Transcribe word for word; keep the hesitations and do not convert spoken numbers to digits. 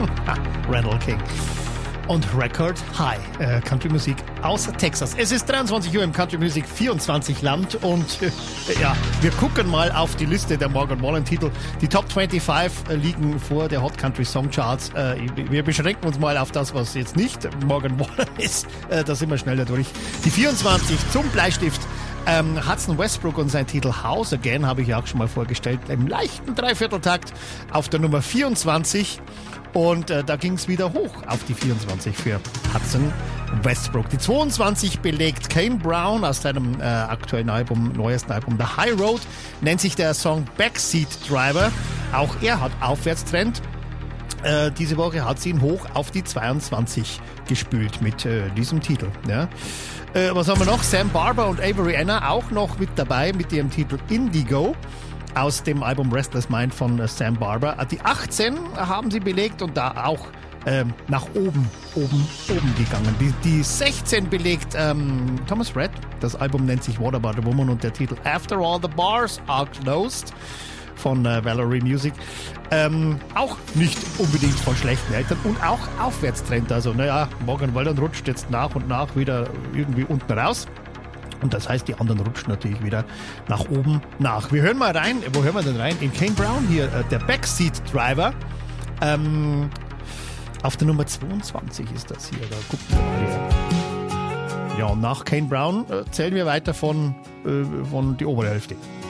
Randall King. Und Record High, äh, Country-Musik aus Texas. Es ist dreiundzwanzig Uhr im Country-Musik vierundzwanzig Land und äh, ja, wir gucken mal auf die Liste der Morgan Wallen-Titel. Die Top fünfundzwanzig äh, liegen vor der Hot Country Song Charts. Äh, wir beschränken uns mal auf das, was jetzt nicht Morgan Wallen ist. Äh, da sind wir schneller durch. Die vierundzwanzig zum Bleistift. Ähm, Hudson Westbrook und sein Titel House Again habe ich ja auch schon mal vorgestellt. Im leichten Dreivierteltakt auf der Nummer vierundzwanzig. Und äh, da ging es wieder hoch auf die vierundzwanzig für Hudson Westbrook. Die zweiundzwanzig belegt Kane Brown aus seinem äh, aktuellen Album, neuesten Album The High Road, nennt sich der Song Backseat Driver. Auch er hat Aufwärtstrend. Äh, diese Woche hat sie ihn hoch auf die zweiundzwanzig gespült mit äh, diesem Titel. Ja. Äh, was haben wir noch? Sam Barber und Avery Anna auch noch mit dabei mit ihrem Titel Indigo. Aus dem Album Restless Mind von äh, Sam Barber. Die achtzehn haben sie belegt und da auch ähm, nach oben, oben, oben gegangen. Die, die sechzehn belegt ähm, Thomas Rhett. Das Album nennt sich What About a Woman und der Titel After All the Bars Are Closed von äh, Valerie Music. Ähm, auch nicht unbedingt von schlechten Eltern und auch Aufwärtstrend. Also naja, Morgan Wallen rutscht jetzt nach und nach wieder irgendwie unten raus. Und das heißt, die anderen rutschen natürlich wieder nach oben nach. Wir hören mal rein. Wo hören wir denn rein? In Kane Brown hier, äh, der Backseat Driver. Ähm, auf der Nummer zweiundzwanzig ist das hier. Da gucken wir mal hier. Ja, und nach Kane Brown äh, zählen wir weiter von, äh, von die obere Hälfte.